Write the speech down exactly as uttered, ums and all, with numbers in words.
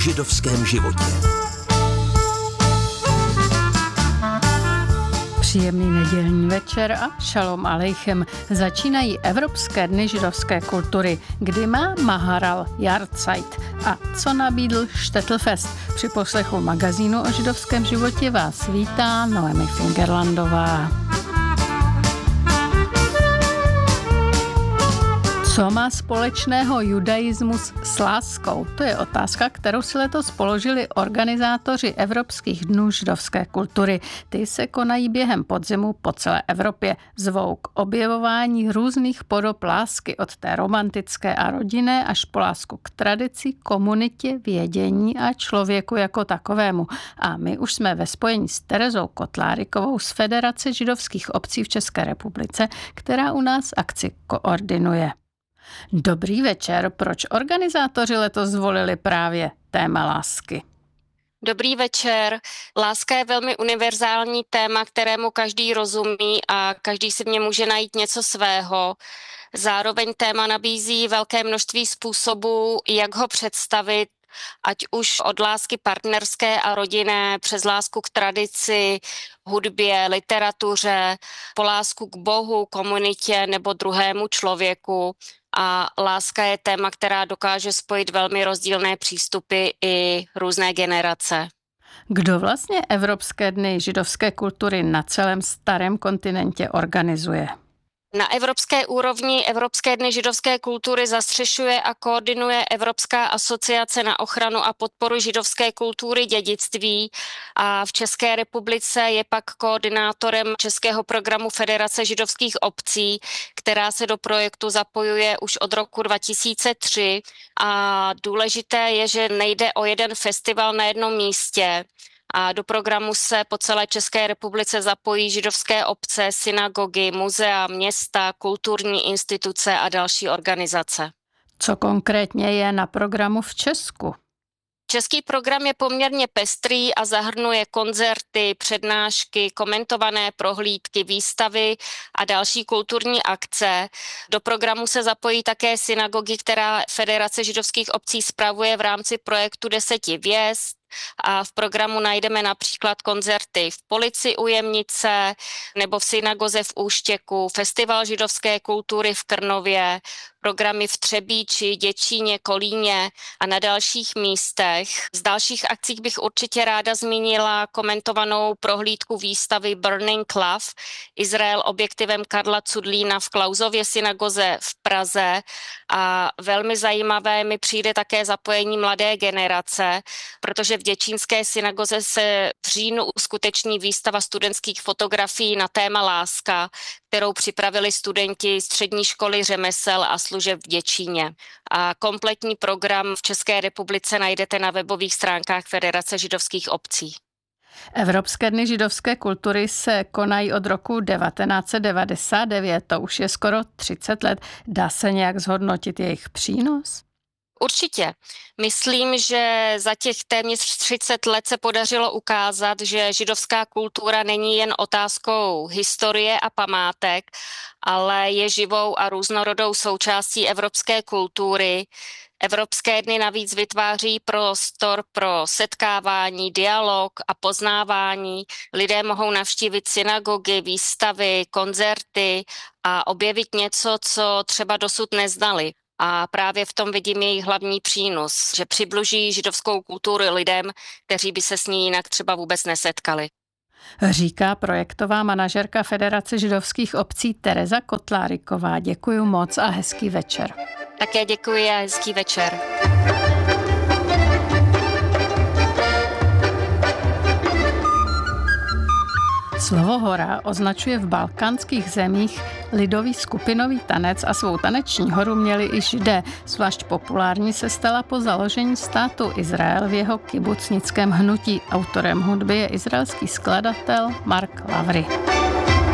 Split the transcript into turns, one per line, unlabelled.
židovském životě.
Příjemný nedělní večer a šalom alejchem. Začínají Evropské dny židovské kultury, kdy má Maharal Jahrzeit a co nabídl Štetlfest. Při poslechu magazínu o židovském životě vás vítá Noemi Fingerlandová. Co má společného judaismus s láskou? To je otázka, kterou si letos položili organizátoři Evropských dnů židovské kultury. Ty se konají během podzimu po celé Evropě. Zvou k objevování různých podob lásky, od té romantické a rodinné až po lásku k tradici, komunitě, vědění a člověku jako takovému. A my už jsme ve spojení s Terezou Kotlárikovou z Federace židovských obcí v České republice, která u nás akci koordinuje. Dobrý večer. Proč organizátoři letos zvolili právě téma lásky?
Dobrý večer. Láska je velmi univerzální téma, kterému každý rozumí a každý si v něm může najít něco svého. Zároveň téma nabízí velké množství způsobů, jak ho představit, ať už od lásky partnerské a rodinné, přes lásku k tradici, hudbě, literatuře, po lásku k Bohu, komunitě nebo druhému člověku. A láska je téma, která dokáže spojit velmi rozdílné přístupy i různé generace.
Kdo vlastně Evropské dny židovské kultury na celém starém kontinentě organizuje?
Na evropské úrovni Evropské dny židovské kultury zastřešuje a koordinuje Evropská asociace na ochranu a podporu židovské kultury dědictví a v České republice je pak koordinátorem českého programu Federace židovských obcí, která se do projektu zapojuje už od roku dva tisíce tři a důležité je, že nejde o jeden festival na jednom místě. A do programu se po celé České republice zapojí židovské obce, synagogy, muzea, města, kulturní instituce a další organizace.
Co konkrétně je na programu v Česku?
Český program je poměrně pestrý a zahrnuje koncerty, přednášky, komentované prohlídky, výstavy a další kulturní akce. Do programu se zapojí také synagogy, která Federace židovských obcí spravuje v rámci projektu Deseti hvězd. A v programu najdeme například koncerty v Polici u Jemnice nebo v synagoze v Úštěku, festival židovské kultury v Krnově, programy v Třebíči, Děčíně, Kolíně a na dalších místech. Z dalších akcí bych určitě ráda zmínila komentovanou prohlídku výstavy Burning Love, Izrael objektivem Karla Cudlína v Klausově synagoze v Praze a velmi zajímavé mi přijde také zapojení mladé generace, protože v Děčínské synagoze se v říjnu uskuteční výstava studentských fotografií na téma láska, kterou připravili studenti střední školy řemesel a služeb v Děčíně. A kompletní program v České republice najdete na webových stránkách Federace židovských obcí.
Evropské dny židovské kultury se konají od roku devatenáct set devadesát devět, to už je skoro třicet let. Dá se nějak zhodnotit jejich přínos?
Určitě. Myslím, že za těch téměř třicet let se podařilo ukázat, že židovská kultura není jen otázkou historie a památek, ale je živou a různorodou součástí evropské kultury. Evropské dny navíc vytváří prostor pro setkávání, dialog a poznávání. Lidé mohou navštívit synagogy, výstavy, koncerty a objevit něco, co třeba dosud neznali. A právě v tom vidím jejich hlavní přínos, že přibližují židovskou kulturu lidem, kteří by se s ní jinak třeba vůbec nesetkali.
Říká projektová manažerka Federace židovských obcí Tereza Kotláriková. Děkuji moc a hezký večer.
Také děkuji a hezký večer.
Slovo hora označuje v balkánských zemích lidový skupinový tanec a svou taneční horu měli i Židé. Zvlášť populární se stala po založení státu Izrael v jeho kibucnickém hnutí. Autorem hudby je izraelský skladatel Mark Lavry.